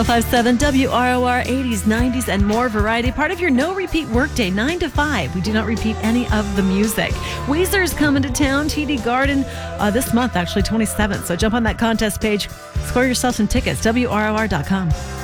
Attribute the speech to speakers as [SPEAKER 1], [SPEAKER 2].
[SPEAKER 1] 105.7 WROR 80s, 90s, and more variety. Part of your no repeat workday, 9 to 5. We do not repeat any of the music. Weezer's coming to town, TD Garden, this month, actually, 27th. So jump on that contest page, score yourself some tickets, WROR.com.